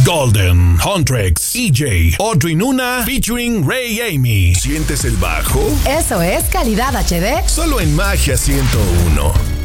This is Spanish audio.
Golden, Huntrix, EJ, Audrey Nuna, featuring Ray Amy. ¿Sientes el bajo? Eso es calidad HD. Solo en Magia 101.